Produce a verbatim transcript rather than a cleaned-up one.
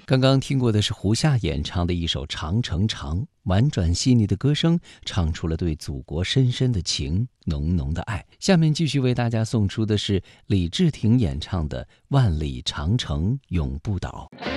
刚刚听过的是胡夏演唱的一首《长城长》，婉转细腻的歌声唱出了对祖国深深的情，浓浓的爱。下面继续为大家送出的是李治廷演唱的《万里长城永不倒》。